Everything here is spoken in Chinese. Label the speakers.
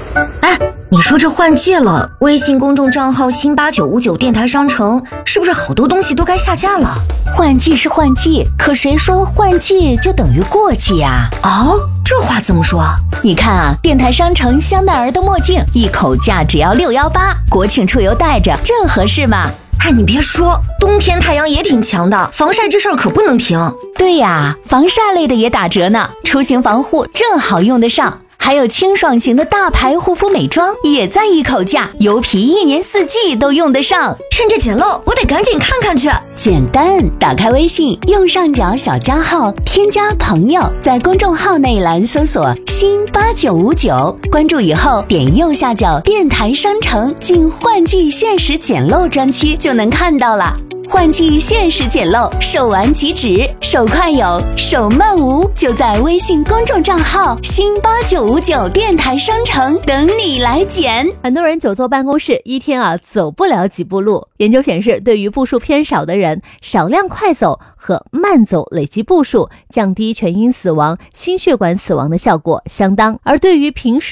Speaker 1: 哎，你说这换季了，微信公众账号新8959电台商城是不是好多东西都该下架了？
Speaker 2: 换季是换季，可谁说换季就等于过季呀？
Speaker 1: 哦，这话怎么说？
Speaker 2: 你看啊，电台商城香奈儿的墨镜一口价只要618，国庆出游戴着正合适嘛。
Speaker 1: 哎，你别说，冬天太阳也挺强的，防晒这事儿可不能停。
Speaker 2: 对呀，防晒类的也打折呢，出行防护正好用得上。还有清爽型的大牌护肤美妆也在一口价，油皮1年4季都用得上。
Speaker 1: 趁着捡漏，我得赶紧看看去。
Speaker 2: 简单，打开微信，右上角小加号，添加朋友，在公众号内栏搜索新8959，关注以后点右下角电台商城进换季限时捡漏专区就能看到了。换季限时捡漏，手完即止，手快有，手慢无，就在微信公众账号新8959电台商城等你来捡。
Speaker 3: 很多人久坐办公室，一天走不了几步路。研究显示，对于步数偏少的人，少量快走和慢走累积步数，降低全因死亡、心血管死亡的效果相当。而对于平时